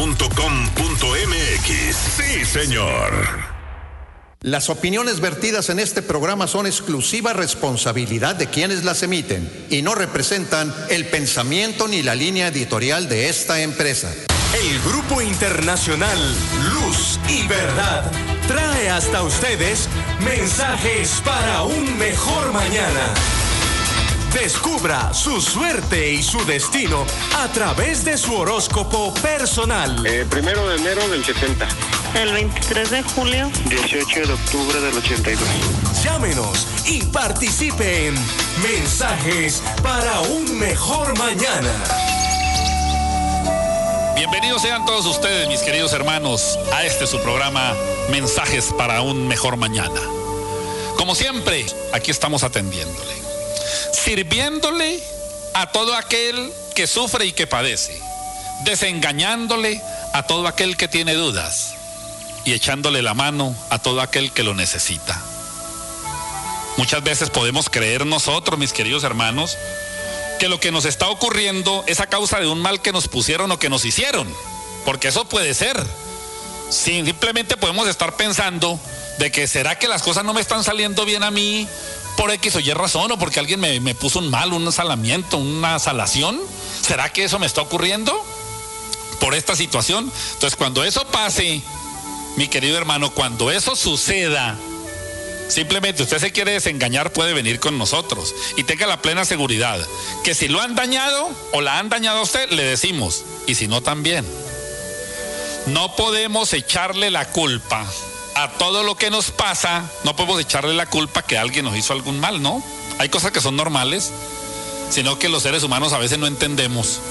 Sí, señor. Las opiniones vertidas en este programa son exclusiva responsabilidad de quienes las emiten y no representan el pensamiento ni la línea editorial de esta empresa. El Grupo Internacional Luz y Verdad trae hasta ustedes mensajes para un mejor mañana. Descubra su suerte y su destino a través de su horóscopo personal. 1 de enero del 70. El 23 de julio. 18 de octubre del 82. Llámenos y participe en Mensajes para un mejor mañana. Bienvenidos sean todos ustedes, mis queridos hermanos, a su programa Mensajes para un mejor mañana. Como siempre, aquí estamos atendiéndole, sirviéndole a todo aquel que sufre y que padece, desengañándole a todo aquel que tiene dudas y echándole la mano a todo aquel que lo necesita. Muchas veces podemos creer nosotros, mis queridos hermanos, que lo que nos está ocurriendo es a causa de un mal que nos pusieron o que nos hicieron, porque eso puede ser. Simplemente podemos estar pensando de que será que las cosas no me están saliendo bien a mí por X o Y razón, o porque alguien me puso un mal, un salamiento, una salación. ¿Será que eso me está ocurriendo por esta situación? Entonces, cuando eso pase, mi querido hermano, cuando eso suceda, simplemente usted se quiere desengañar, puede venir con nosotros y tenga la plena seguridad que si lo han dañado o la han dañado a usted, le decimos, y si no también. No podemos echarle la culpa a todo lo que nos pasa, no podemos echarle la culpa que alguien nos hizo algún mal, ¿no? Hay cosas que son normales, sino que los seres humanos a veces no entendemos,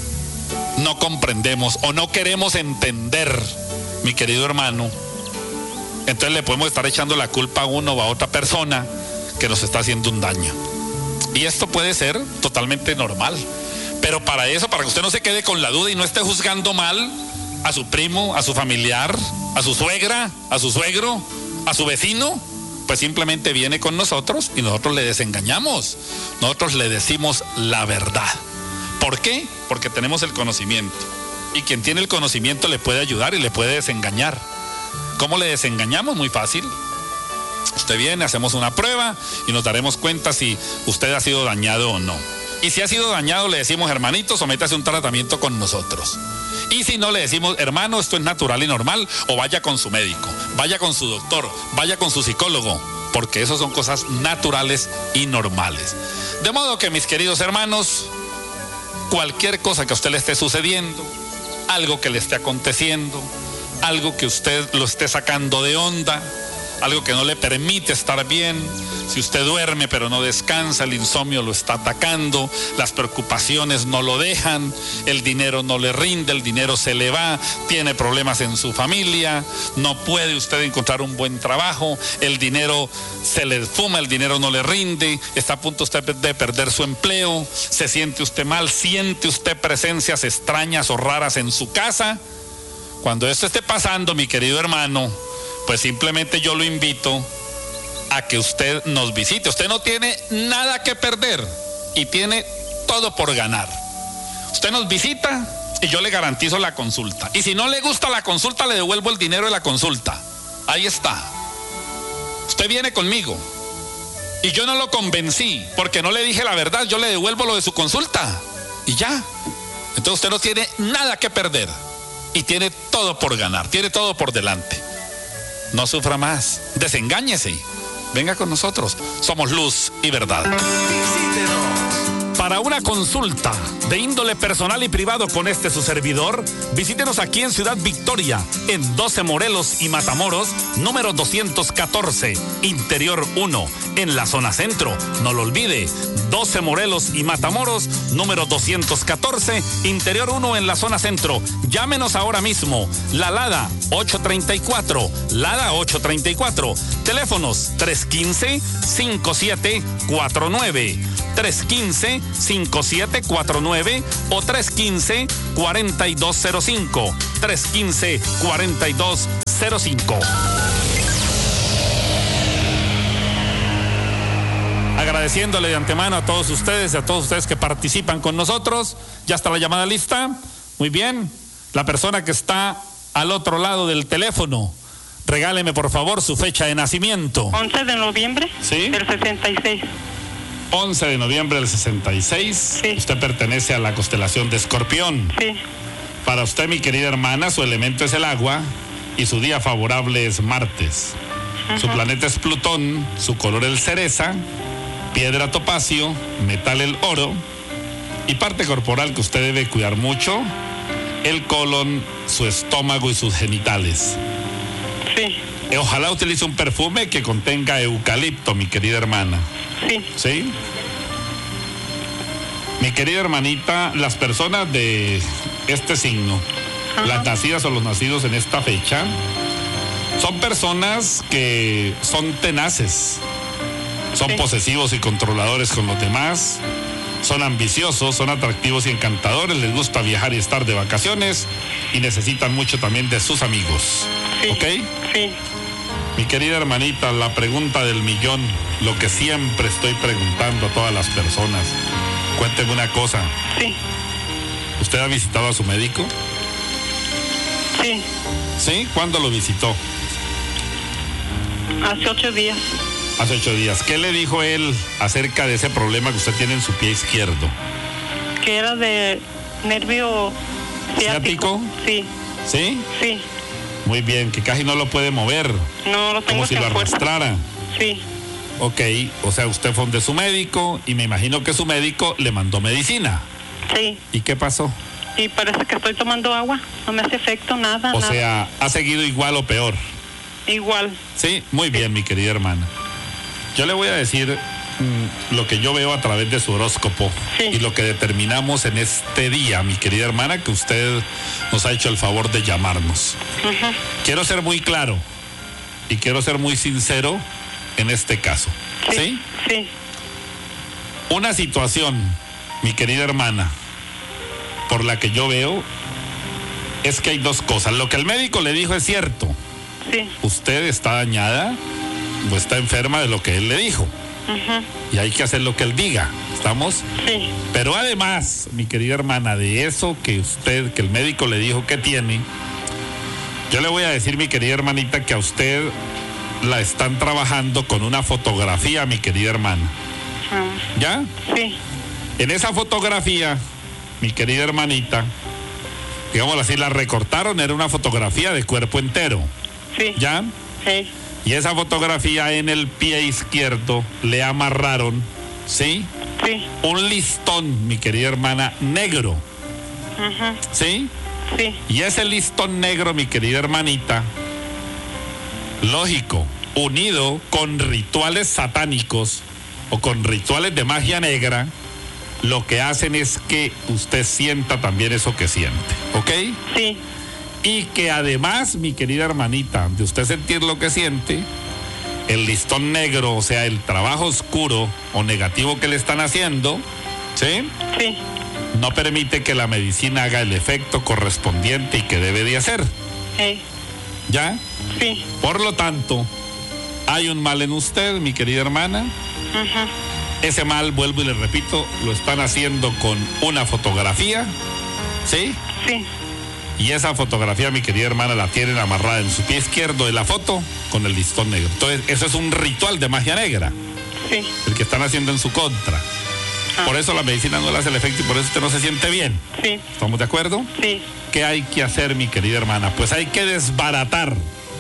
no comprendemos o no queremos entender, mi querido hermano. Entonces le podemos estar echando la culpa a uno o a otra persona que nos está haciendo un daño. Y esto puede ser totalmente normal. Pero para eso, para que usted no se quede con la duda y no esté juzgando mal a su primo, a su familiar, a su suegra, a su suegro, a su vecino, pues simplemente viene con nosotros y nosotros le desengañamos. Nosotros le decimos la verdad. ¿Por qué? Porque tenemos el conocimiento. Y quien tiene el conocimiento le puede ayudar y le puede desengañar. ¿Cómo le desengañamos? Muy fácil. Usted viene, hacemos una prueba y nos daremos cuenta si usted ha sido dañado o no. Y si ha sido dañado, le decimos, hermanito, sométase a un tratamiento con nosotros. Y si no, le decimos, hermano, esto es natural y normal, o vaya con su médico, vaya con su doctor, vaya con su psicólogo, porque eso son cosas naturales y normales. De modo que, mis queridos hermanos, cualquier cosa que a usted le esté sucediendo, algo que le esté aconteciendo, algo que usted lo esté sacando de onda, algo que no le permite estar bien, si usted duerme pero no descansa, el insomnio lo está atacando, las preocupaciones no lo dejan, el dinero no le rinde, el dinero se le va, tiene problemas en su familia, no puede usted encontrar un buen trabajo, el dinero se le fuma, el dinero no le rinde, está a punto usted de perder su empleo, se siente usted mal, siente usted presencias extrañas o raras en su casa. Cuando esto esté pasando, mi querido hermano, pues simplemente yo lo invito a que usted nos visite. Usted no tiene nada que perder y tiene todo por ganar. Usted nos visita y yo le garantizo la consulta. Y si no le gusta la consulta, le devuelvo el dinero de la consulta. Ahí está. Usted viene conmigo y yo no lo convencí porque no le dije la verdad, yo le devuelvo lo de su consulta y ya. Entonces usted no tiene nada que perder y tiene todo por ganar, tiene todo por delante. No sufra más, desengáñese, venga con nosotros, somos luz y verdad. Visítenos. Para una consulta de índole personal y privado con su servidor, visítenos aquí en Ciudad Victoria, en 12 Morelos y Matamoros, número 214, Interior 1, en la zona centro. No lo olvide, 12 Morelos y Matamoros, número 214, Interior 1, en la zona centro. Llámenos ahora mismo, la Lada 834, Lada 834, teléfonos 315-5749, 315-5749 o 315-4205, 315-4205. Agradeciéndole de antemano a todos ustedes que participan con nosotros. Ya está la llamada lista. Muy bien. La persona que está al otro lado del teléfono, regáleme por favor su fecha de nacimiento. 11 de noviembre ¿Sí? del 66. 11 de noviembre del 66. Sí. Usted pertenece a la constelación de Escorpión. Sí. Para usted, mi querida hermana, su elemento es el agua y su día favorable es martes. Su planeta es Plutón, su color el cereza, piedra topacio, metal el oro y parte corporal que usted debe cuidar mucho, el colon, su estómago y sus genitales. Sí. Ojalá utilice un perfume que contenga eucalipto, mi querida hermana. Sí. ¿Sí? Mi querida hermanita, las personas de este signo, las nacidas o los nacidos en esta fecha, son personas que son tenaces, son Sí. posesivos y controladores con los demás, son ambiciosos, son atractivos y encantadores, les gusta viajar y estar de vacaciones y necesitan mucho también de sus amigos. Sí. ¿Ok? Sí. Mi querida hermanita, la pregunta del millón, lo que siempre estoy preguntando a todas las personas. Cuénteme una cosa, Sí. ¿usted ha visitado a su médico? Sí. ¿Sí? ¿Cuándo lo visitó? Hace 8 días. Hace 8 días. ¿Qué le dijo él acerca de ese problema que usted tiene en su pie izquierdo? Que era de nervio ciático. ¿Ciático? Sí. ¿Sí? Sí. Muy bien, que casi no lo puede mover, No lo tengo como si lo sin fuerza. arrastrara. Sí. Ok, o sea, usted fue de su médico y me imagino que su médico le mandó medicina. Sí. ¿Y qué pasó? Y parece que estoy tomando agua. No me hace efecto nada. O nada. sea, ha seguido igual o peor. Igual. Sí, muy bien, mi querida hermana. Yo le voy a decir lo que yo veo a través de su horóscopo Sí. y lo que determinamos en este día, mi querida hermana, que usted nos ha hecho el favor de llamarnos. Ujú. Quiero ser muy claro y quiero ser muy sincero en este caso. ¿Sí? Sí. Una situación, mi querida hermana, por la que yo veo es que hay dos cosas. Lo que el médico le dijo es cierto. Sí. Usted está dañada o está enferma de lo que él le dijo. Ujú. Y hay que hacer lo que él diga. ¿Estamos? Sí. Pero además, mi querida hermana, de eso que el médico le dijo que tiene, yo le voy a decir, mi querida hermanita, que a usted la están trabajando con una fotografía, mi querida hermana. ¿Ya? Sí. En esa fotografía, mi querida hermanita, digámoslo así, la recortaron, era una fotografía de cuerpo entero. Sí. ¿Ya? Sí. Y esa fotografía en el pie izquierdo le amarraron, ¿sí? Sí. Un listón, mi querida hermana, negro. Ujú. ¿Sí? Sí. Y ese listón negro, mi querida hermanita, lógico, unido con rituales satánicos o con rituales de magia negra, lo que hacen es que usted sienta también eso que siente, ¿ok? Sí. Y que además, mi querida hermanita, de usted sentir lo que siente, el listón negro, o sea, el trabajo oscuro o negativo que le están haciendo, ¿sí? Sí. No permite que la medicina haga el efecto correspondiente y que debe de hacer. ¿Ya? Sí. Por lo tanto, hay un mal en usted, mi querida hermana. Ujú. Ese mal, vuelvo y le repito, lo están haciendo con una fotografía, ¿sí? Sí. Y esa fotografía, mi querida hermana, la tienen amarrada en su pie izquierdo de la foto con el listón negro. Entonces, eso es un ritual de magia negra, Sí. el que están haciendo en su contra. Por eso la medicina no le hace el efecto y por eso usted no se siente bien. Sí. ¿Estamos de acuerdo? Sí. ¿Qué hay que hacer, mi querida hermana? Pues hay que desbaratar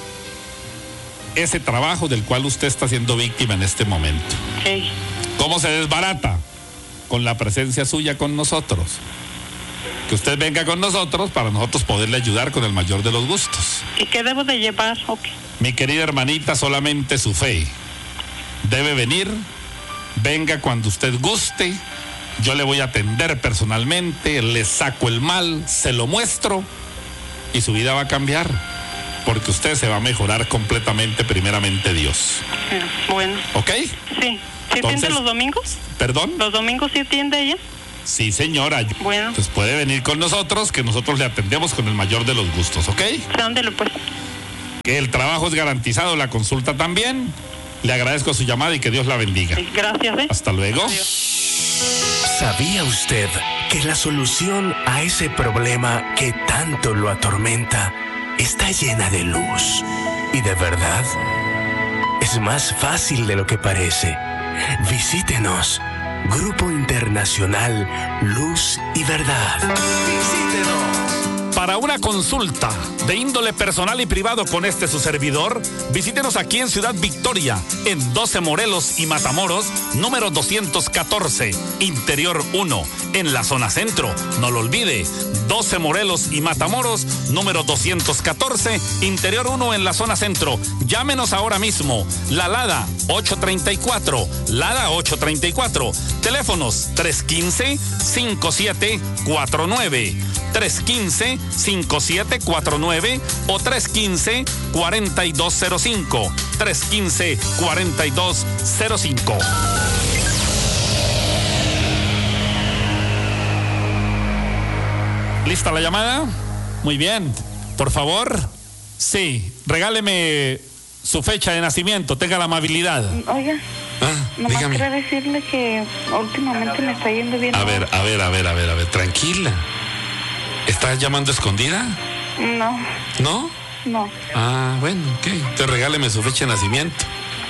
ese trabajo del cual usted está siendo víctima en este momento. Sí. ¿Cómo se desbarata? Con la presencia suya con nosotros. Que usted venga con nosotros para nosotros poderle ayudar con el mayor de los gustos. ¿Y qué debo de llevar? Ok. Mi querida hermanita, solamente su fe. Debe venir, venga cuando usted guste, yo le voy a atender personalmente, le saco el mal, se lo muestro y su vida va a cambiar. Porque usted se va a mejorar completamente, primeramente Dios. Bueno. ¿Ok? Sí. ¿Sí Entonces, atiende los domingos? ¿Perdón? ¿Los domingos sí atiende ella? Sí, señora. Bueno. Pues puede venir con nosotros, que nosotros le atendemos con el mayor de los gustos, ¿ok? Ándele pues. Que el trabajo es garantizado, la consulta también. Le agradezco su llamada y que Dios la bendiga. Gracias, Hasta luego. ¿Sabía usted que la solución a ese problema que tanto lo atormenta está llena de luz. Y de verdad, es más fácil de lo que parece. Visítenos. Grupo Internacional Luz y Verdad. Para una consulta de índole personal y privado con su servidor, visítenos aquí en Ciudad Victoria, en 12 Morelos y Matamoros, número 214, Interior 1, en la zona centro. No lo olvide, 12 Morelos y Matamoros, número 214, Interior 1, en la zona centro. Llámenos ahora mismo. La Lada 834, Lada 834. Teléfonos 315-5749. 315-5749 o 315-4205. 315-4205. ¿Lista la llamada? Muy bien. Por favor. Sí, regáleme su fecha de nacimiento. Tenga la amabilidad. Oiga, nomás dígame. quería decirle que últimamente me está yendo bien. A ver, tranquila. ¿Estás llamando escondida? No, ¿No? no. Ah, bueno, ok. Te regáleme su fecha de nacimiento.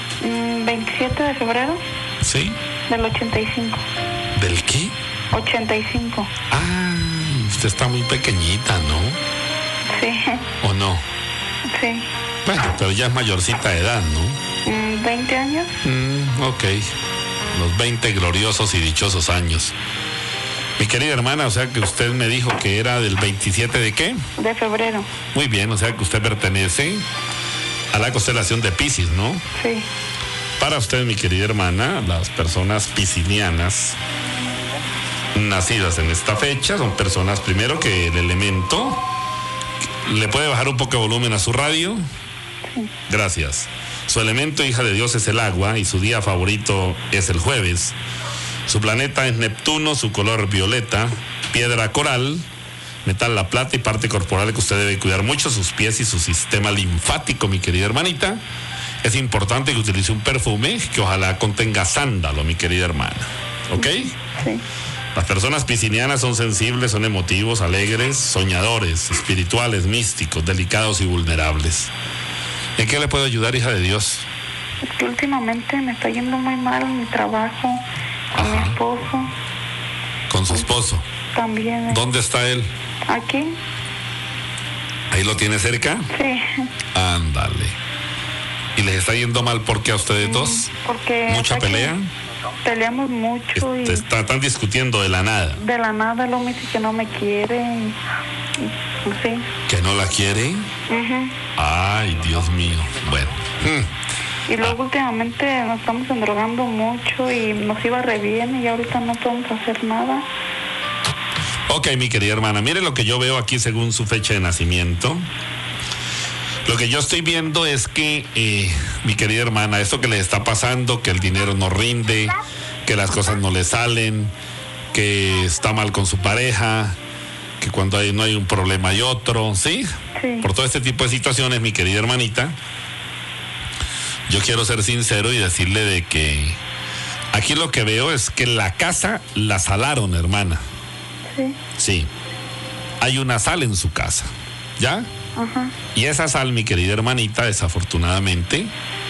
27 de febrero ¿Sí? del 85. ¿Del qué? 85. Ah, usted está muy pequeñita, ¿no? Sí, ¿O no? sí. Bueno, pero ya es mayorcita de edad, ¿no? 20 años. Ok. Los 20 gloriosos y dichosos años. Mi querida hermana, o sea que usted me dijo que era del 27 de qué? De febrero. Muy bien, o sea que usted pertenece a la constelación de Piscis, ¿no? Sí. Para usted, mi querida hermana, las personas piscianas nacidas en esta fecha son personas, primero, que el elemento... ¿Le puede bajar un poco de volumen a su radio? Sí. Gracias. Su elemento, hija de Dios, es el agua y su día favorito es el jueves. Su planeta es Neptuno, su color violeta, piedra coral, metal la plata y parte corporal que usted debe cuidar mucho, sus pies y su sistema linfático, mi querida hermanita. Es importante que utilice un perfume que ojalá contenga sándalo, mi querida hermana. ¿Ok? Sí. Las personas piscianas son sensibles, son emotivos, alegres, soñadores, espirituales, místicos, delicados y vulnerables. ¿En qué le puedo ayudar, hija de Dios? Es que últimamente me está yendo muy mal en mi trabajo, con mi esposo. Con su esposo. También. ¿Dónde está él? ¿Aquí? ¿Ahí lo tiene cerca? Sí. Ándale. ¿Y les está yendo mal porque a ustedes dos? Porque... ¿Mucha pelea? Peleamos mucho y... Están discutiendo de la nada. De la nada, él me dice que no me quiere y sí. ¿Que no la quiere? Uh-huh. Ay, Dios mío. Bueno. Y luego últimamente nos estamos endrogando mucho y nos iba re bien y ahorita no podemos hacer nada. Ok, mi querida hermana, mire lo que yo veo aquí según su fecha de nacimiento. Lo que yo estoy viendo es que, mi querida hermana, esto que le está pasando, que el dinero no rinde, que las cosas no le salen, que está mal con su pareja, que cuando no hay un problema hay otro, ¿sí? Sí. Por todo este tipo de situaciones, mi querida hermanita, yo quiero ser sincero y decirle de que aquí lo que veo es que la casa la salaron, hermana. Sí. Sí. Hay una sal en su casa, ¿ya? Ajá. Y esa sal, mi querida hermanita, desafortunadamente,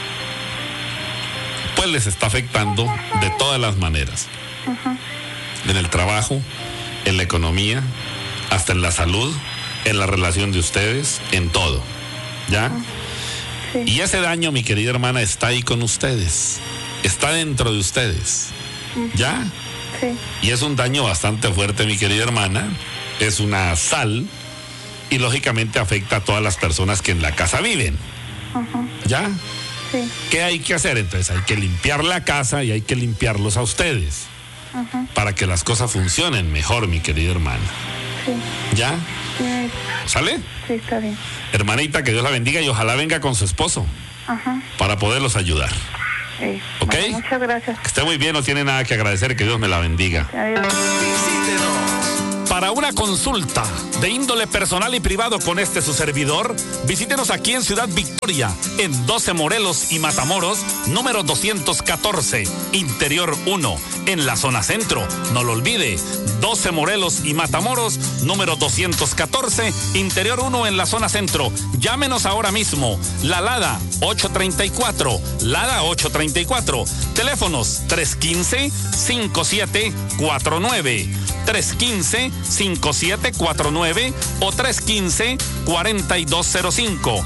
pues les está afectando de todas las maneras. Ajá. En el trabajo, en la economía, hasta en la salud, en la relación de ustedes, en todo. ¿Ya? Sí. Y ese daño, mi querida hermana, está ahí con ustedes. Está dentro de ustedes. ¿Ya? Sí. Y es un daño bastante fuerte, mi querida hermana. Es una sal y lógicamente afecta a todas las personas que en la casa viven. Ajá. ¿Ya? Sí. ¿Qué hay que hacer? Entonces hay que limpiar la casa y hay que limpiarlos a ustedes. Ajá. Para que las cosas funcionen mejor, mi querida hermana. Sí. ¿Ya? Sí. ¿Sale? Sí, está bien. Hermanita, que Dios la bendiga y ojalá venga con su esposo Ajá. para poderlos ayudar. Sí. ¿Ok? Bueno, muchas gracias. Que esté muy bien, no tiene nada que agradecer, que Dios me la bendiga. Adiós. Visítenos. Para Para una consulta de índole personal y privado con su servidor, visítenos aquí en Ciudad Victoria, en 12 Morelos y Matamoros, número 214, Interior 1, en la zona centro. No lo olvide, 12 Morelos y Matamoros, número 214, Interior 1, en la zona centro. Llámenos ahora mismo. La Lada 834, Lada 834. Teléfonos 315-5749, 315-5749 o 315-4205,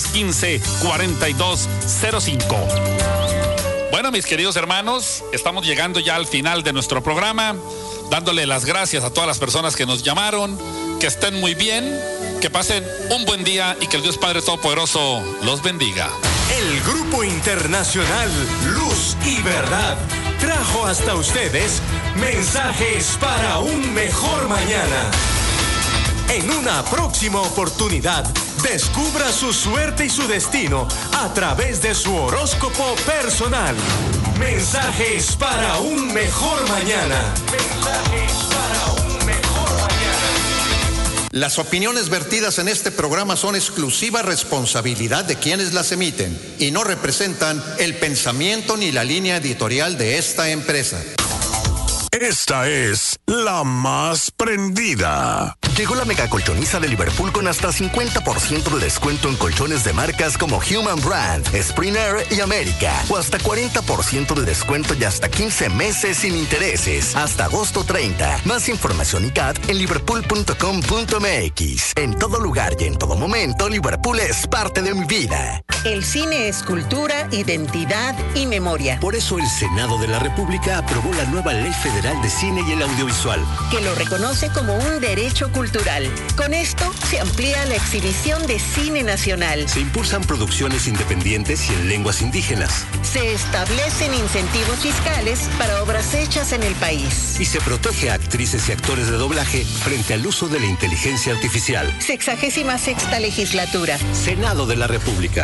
315-4205. Bueno, mis queridos hermanos, estamos llegando ya al final de nuestro programa, dándole las gracias a todas las personas que nos llamaron, que estén muy bien, que pasen un buen día y que el Dios Padre Todopoderoso los bendiga. El Grupo Internacional Luz y Verdad trajo hasta ustedes mensajes para un mejor mañana. En una próxima oportunidad, descubra su suerte y su destino a través de su horóscopo personal. Mensajes para un mejor mañana. Mensajes para un mejor mañana. Las opiniones vertidas en este programa son exclusiva responsabilidad de quienes las emiten y no representan el pensamiento ni la línea editorial de esta empresa. Esta es la más prendida. Llegó la mega colchoniza de Liverpool con hasta 50% de descuento en colchones de marcas como Human Brand, Springer y América. O hasta 40% de descuento y hasta 15 meses sin intereses. Hasta agosto 30. Más información y CAT en liverpool.com.mx. En todo lugar y en todo momento, Liverpool es parte de mi vida. El cine es cultura, identidad y memoria. Por eso el Senado de la República aprobó la nueva Ley Federal de Cine y el Audiovisual, que lo reconoce como un derecho cultural. Con esto se amplía la exhibición de cine nacional. Se impulsan producciones independientes y en lenguas indígenas. Se establecen incentivos fiscales para obras hechas en el país. Y se protege a actrices y actores de doblaje frente al uso de la inteligencia artificial. 66ª legislatura. Senado de la República.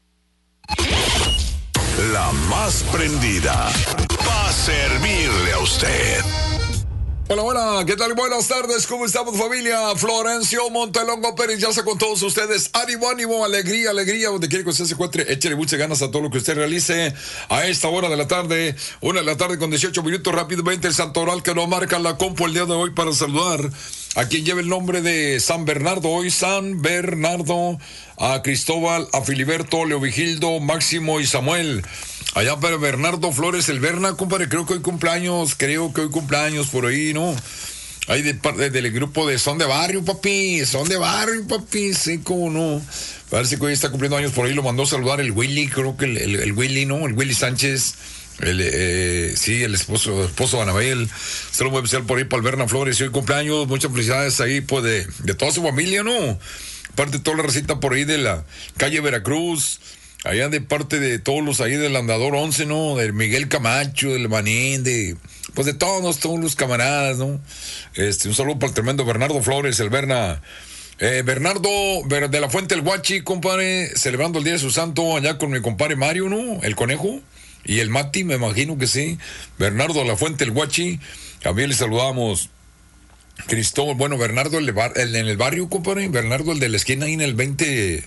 La más prendida va a servirle a usted. Hola, hola, ¿qué tal? Buenas tardes, ¿cómo estamos, familia? Florencio Montelongo Pérez, ya está con todos ustedes. Ánimo, ánimo, alegría, alegría, donde quiera que usted se encuentre, échale muchas ganas a todo lo que usted realice a esta hora de la tarde, 1:00 con 18 minutos, rápidamente el santoral que nos marca la compo el día de hoy para saludar a quien lleva el nombre de San Bernardo, hoy San Bernardo, a Cristóbal, a Filiberto, Leovigildo, Máximo y Samuel. Allá para Bernardo Flores, el Berna, compadre, creo que hoy cumpleaños por ahí, ¿no? Ahí de parte del grupo de Son de Barrio, papi, sí, cómo no. Parece que hoy está cumpliendo años por ahí, lo mandó a saludar el Willy, creo que el Willy, ¿no? El Willy Sánchez, el esposo de Anabel. Saludo muy especial por ahí para el Berna Flores, y hoy cumpleaños, muchas felicidades ahí, pues, de toda su familia, ¿no? Aparte de toda la recita por ahí de la calle Veracruz, allá de parte de todos los ahí del Andador 11, ¿no? Del Miguel Camacho, del Manín, de todos los camaradas, ¿no? Un saludo para el tremendo Bernardo Flores, el Berna. Bernardo de la Fuente el Guachi, compadre, celebrando el Día de su Santo allá con mi compadre Mario, ¿no? El Conejo y el Mati, me imagino que sí. Bernardo de la Fuente el Guachi, también le saludamos. Cristóbal, bueno, Bernardo en el barrio, compadre, Bernardo el de la esquina ahí en el 19,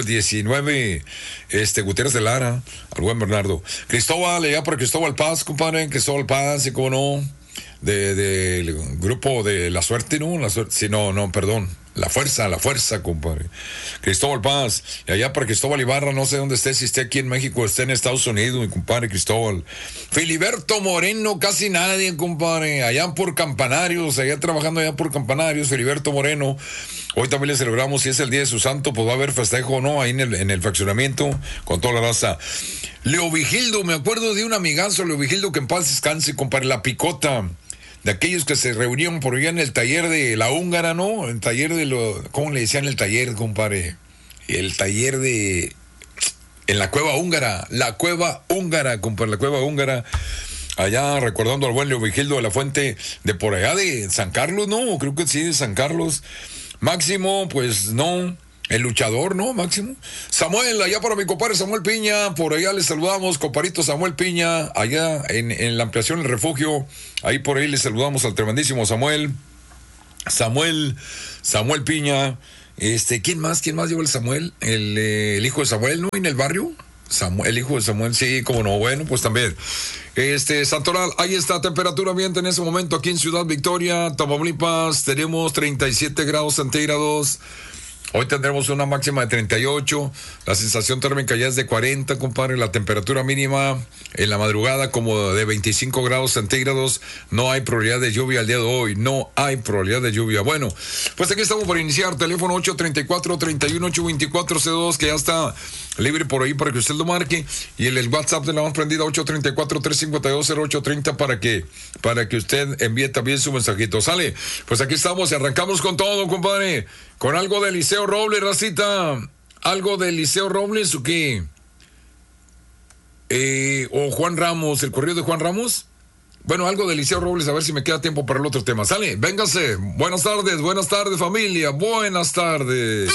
Gutiérrez de Lara, al buen Bernardo. Cristóbal, allá por Cristóbal Paz, compadre, Cristóbal Paz, y cómo no, del grupo de La Suerte, ¿no? La Fuerza, compadre. Cristóbal Paz, y allá para Cristóbal Ibarra, no sé dónde esté, si esté aquí en México, esté en Estados Unidos, mi compadre Cristóbal. Filiberto Moreno, casi nadie, compadre, allá por Campanarios, Filiberto Moreno. Hoy también le celebramos, si es el día de su santo, pues va a haber festejo, ¿no? Ahí en el fraccionamiento, con toda la raza. Leovigildo, me acuerdo de un amigazo, Leovigildo, que en paz descanse, compadre, La Picota. De aquellos que se reunían por allá en el taller de la húngara, ¿no? El taller ¿cómo le decían el taller, compadre? El taller en la cueva húngara, compadre, la cueva húngara. Allá recordando al buen Leovigildo de la Fuente, de por allá de San Carlos, ¿no? Creo que sí, de San Carlos. Máximo, pues no. El luchador, ¿no, Máximo? Samuel, allá para mi compadre Samuel Piña, por allá le saludamos, comparito Samuel Piña, allá en la ampliación del refugio, ahí por ahí le saludamos al tremendísimo Samuel. Samuel Piña. ¿Quién más lleva el Samuel? El hijo de Samuel, ¿no? En el barrio. El hijo de Samuel, sí, cómo no. Bueno, pues también. Santoral, ahí está, temperatura ambiente en ese momento aquí en Ciudad Victoria, Tamaulipas, tenemos 37 grados centígrados. Hoy tendremos una máxima de 38, la sensación térmica ya es de 40, compadre, la temperatura mínima en la madrugada como de 25 grados centígrados, no hay probabilidad de lluvia el día de hoy, no hay probabilidad de lluvia. Bueno, pues aquí estamos por iniciar, teléfono 834-31-824-C2, que ya está libre por ahí para que usted lo marque, y el WhatsApp de la más prendida 834-352-0830 para que usted envíe también su mensajito. Sale, pues aquí estamos y arrancamos con todo, compadre. Con algo de Eliseo Robles, racita. ¿Algo de Eliseo Robles o qué? O Juan Ramos, el corrido de Juan Ramos. Bueno, algo de Eliseo Robles, a ver si me queda tiempo para el otro tema. Sale, véngase. Buenas tardes, familia. Buenas tardes.